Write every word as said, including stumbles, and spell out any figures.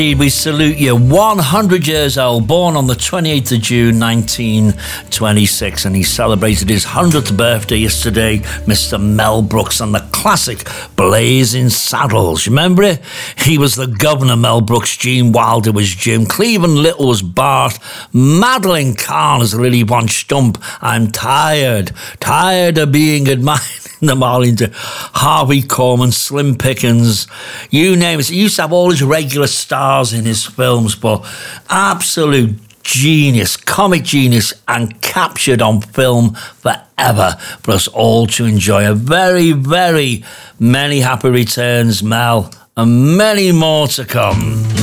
We salute you. one hundred years old, born on the twenty-eighth of June nineteen twenty-six, and he celebrated his hundredth birthday yesterday, Mister Mel Brooks, and the classic Blazing Saddles. Remember it? He was the governor, Mel Brooks. Gene Wilder was Jim. Cleveland Little was Bart. Madeline Kahn is Lily Von Stump. I'm tired, tired of being admired. The Marlins, Harvey Korman, Slim Pickens, you name it. He used to have all his regular stars in his films, but absolute genius, comic genius, and captured on film forever for us all to enjoy. A very, very many happy returns, Mel, and many more to come.